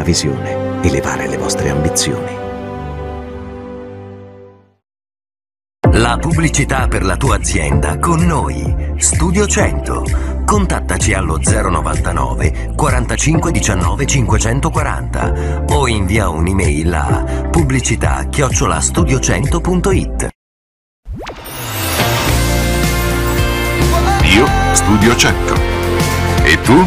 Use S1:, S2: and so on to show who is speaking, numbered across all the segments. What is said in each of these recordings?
S1: visione, elevare le vostre ambizioni.
S2: La pubblicità per la tua azienda con noi. Studio 100. Contattaci allo 099 45 19 540 o invia un'email a pubblicità@studio100.it.
S3: Io studio 100. E tu?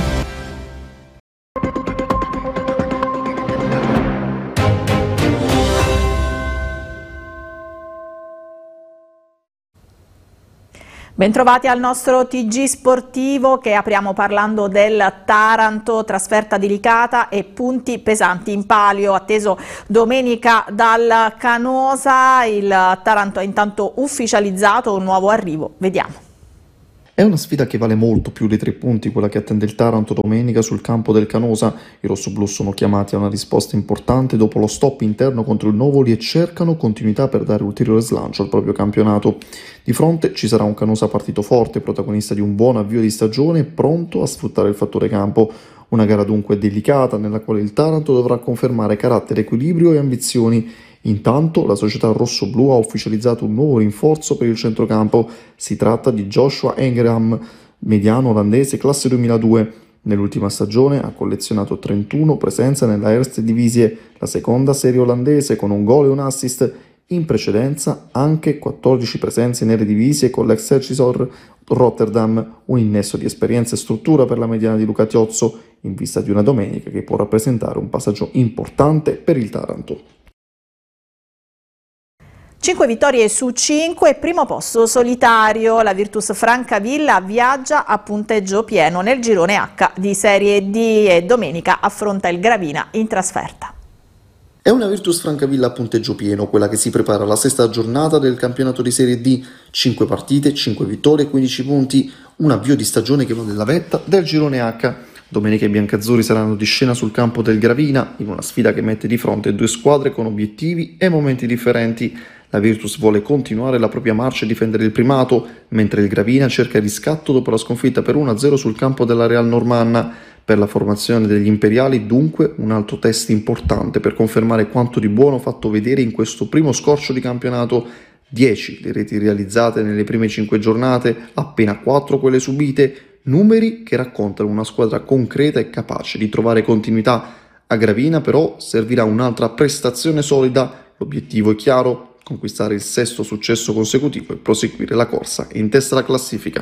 S4: Bentrovati al nostro TG sportivo che apriamo parlando del Taranto, trasferta delicata e punti pesanti in palio, atteso domenica dal Canosa. Il Taranto ha intanto ufficializzato un nuovo arrivo, vediamo.
S5: È una sfida che vale molto più dei 3 punti, quella che attende il Taranto domenica sul campo del Canosa. I rossoblù sono chiamati a una risposta importante dopo lo stop interno contro il Novoli e cercano continuità per dare ulteriore slancio al proprio campionato. Di fronte ci sarà un Canosa partito forte, protagonista di un buon avvio di stagione e pronto a sfruttare il fattore campo. Una gara dunque delicata nella quale il Taranto dovrà confermare carattere, equilibrio e ambizioni. Intanto la società rossoblù ha ufficializzato un nuovo rinforzo per il centrocampo. Si tratta di Joshua Engram, mediano olandese classe 2002. Nell'ultima stagione ha collezionato 31 presenze nella Eerste Divisie, la seconda serie olandese, con un gol e un assist. In precedenza anche 14 presenze in Eredivisie con l'Excelsior Rotterdam, un innesto di esperienza e struttura per la mediana di Luca Tiozzo, in vista di una domenica che può rappresentare un passaggio importante per il Taranto.
S4: 5 vittorie su 5, primo posto solitario. La Virtus Francavilla viaggia a punteggio pieno nel girone H di Serie D e domenica affronta il Gravina in trasferta.
S5: È una Virtus Francavilla a punteggio pieno, quella che si prepara alla 6ª giornata del campionato di Serie D. 5 partite, 5 vittorie, 15 punti, un avvio di stagione che vale la vetta del girone H. Domenica i biancazzurri saranno di scena sul campo del Gravina, in una sfida che mette di fronte 2 squadre con obiettivi e momenti differenti. La Virtus vuole continuare la propria marcia e difendere il primato, mentre il Gravina cerca il riscatto dopo la sconfitta per 1-0 sul campo della Real Normanna. Per la formazione degli imperiali dunque un altro test importante per confermare quanto di buono fatto vedere in questo primo scorcio di campionato. 10 le reti realizzate nelle prime 5 giornate, appena 4 quelle subite, numeri che raccontano una squadra concreta e capace di trovare continuità. A Gravina però servirà un'altra prestazione solida, l'obiettivo è chiaro: conquistare il 6º successo consecutivo e proseguire la corsa in testa alla classifica.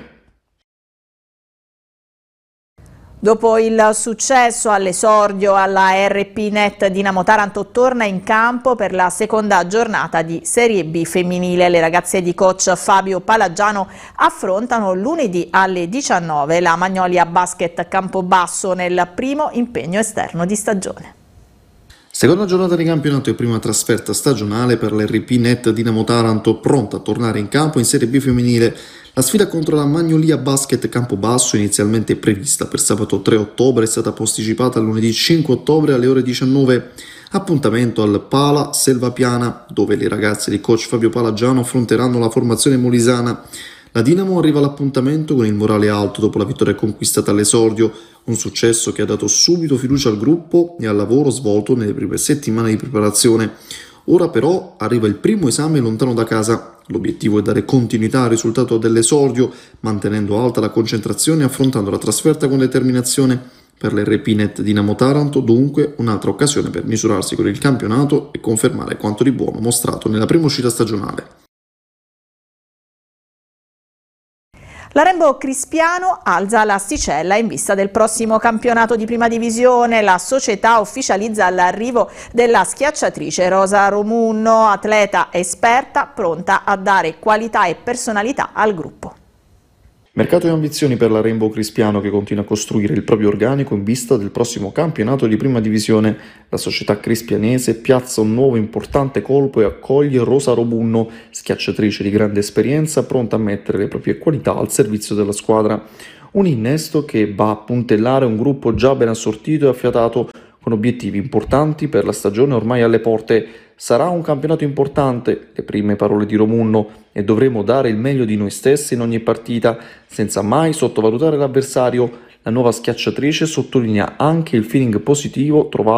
S4: Dopo il successo all'esordio alla RP Net, Dinamo Taranto torna in campo per la seconda giornata di Serie B femminile. Le ragazze di coach Fabio Palagiano affrontano lunedì alle 19 la Magnolia Basket Campobasso nel primo impegno esterno di stagione.
S5: Seconda giornata di campionato e prima trasferta stagionale per l'RP Net Dinamo Taranto, pronta a tornare in campo in Serie B femminile. La sfida contro la Magnolia Basket Campobasso, inizialmente prevista per sabato 3 ottobre, è stata posticipata a lunedì 5 ottobre alle ore 19. Appuntamento al Pala Selva Piana, dove le ragazze di coach Fabio Palagiano affronteranno la formazione molisana. La Dinamo arriva all'appuntamento con il morale alto dopo la vittoria conquistata all'esordio, un successo che ha dato subito fiducia al gruppo e al lavoro svolto nelle prime settimane di preparazione. Ora però arriva il primo esame lontano da casa. L'obiettivo è dare continuità al risultato dell'esordio, mantenendo alta la concentrazione e affrontando la trasferta con determinazione. Per l'RP Net Dinamo Taranto, dunque, un'altra occasione per misurarsi con il campionato e confermare quanto di buono mostrato nella prima uscita stagionale.
S4: La Rainbow Crispiano alza l'asticella in vista del prossimo campionato di prima divisione. La società ufficializza l'arrivo della schiacciatrice Rosa Romunno, atleta esperta pronta a dare qualità e personalità al gruppo.
S5: Mercato e ambizioni per la Rainbow Crispiano, che continua a costruire il proprio organico in vista del prossimo campionato di prima divisione. La società crispianese piazza un nuovo importante colpo e accoglie Rosa Romunno, schiacciatrice di grande esperienza, pronta a mettere le proprie qualità al servizio della squadra. Un innesto che va a puntellare un gruppo già ben assortito e affiatato, con obiettivi importanti per la stagione ormai alle porte. Sarà un campionato importante, le prime parole di Romunno, e dovremo dare il meglio di noi stessi in ogni partita, senza mai sottovalutare l'avversario. La nuova schiacciatrice sottolinea anche il feeling positivo trovato